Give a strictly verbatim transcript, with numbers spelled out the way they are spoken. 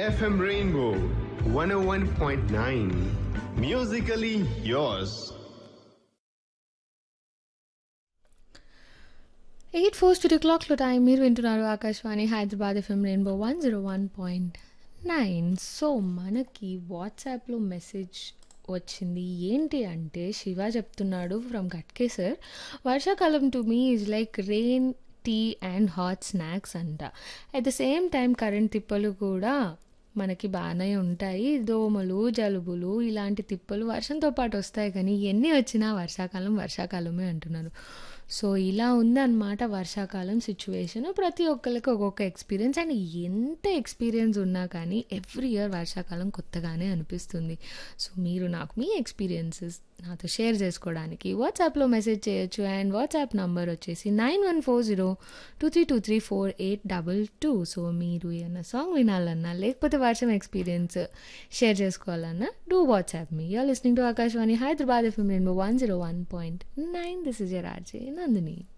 F M Rainbow one oh one point nine. Musically yours. Eight four studio క్లాక్లో time మీరు వింటున్నారు Akashvani Hyderabad FM rainbow one zero one point nine. So మనకి వాట్సాప్లో message వచ్చింది ఏంటి అంటే శివ చెప్తున్నాడు ఫ్రమ్ గట్కేసర్, వర్షాకాలం to me is like rain, tea and hot snacks అంట. At the same time current తిప్పలు కూడా మనకి బాగానే ఉంటాయి. దోమలు, జలుబులు ఇలాంటి తిప్పలు వర్షంతో పాటు వస్తాయి, కానీ ఎన్ని వచ్చినా వర్షాకాలం వర్షాకాలమే అంటున్నారు. సో ఇలా ఉందన్నమాట వర్షాకాలం సిచ్యువేషన్. ప్రతి ఒక్కరికి ఒక్కొక్క ఎక్స్పీరియన్స్, అండ్ ఎంత ఎక్స్పీరియన్స్ ఉన్నా కానీ ఎవ్రీ ఇయర్ వర్షాకాలం కొత్తగానే అనిపిస్తుంది. సో మీరు నాకు మీ ఎక్స్పీరియన్సెస్ నాతో షేర్ చేసుకోవడానికి వాట్సాప్లో మెసేజ్ చేయొచ్చు. అండ్ వాట్సాప్ నంబర్ వచ్చేసి nine one four zero two three two three four eight double two. So మీరు ఏమన్నా సాంగ్ వినాలన్నా లేకపోతే వర్షం ఎక్స్పీరియన్స్ షేర్ చేసుకోవాలన్నా do WhatsApp me. You're listening to Akashvani Hyderabad FM rainbow one zero one point nine. This is your RJ Nandini.